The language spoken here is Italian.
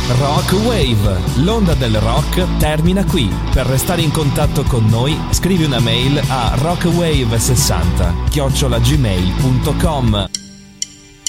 Rock Wave, l'onda del rock termina qui. Per restare in contatto con noi, scrivi una mail a rockwave60@gmail.com.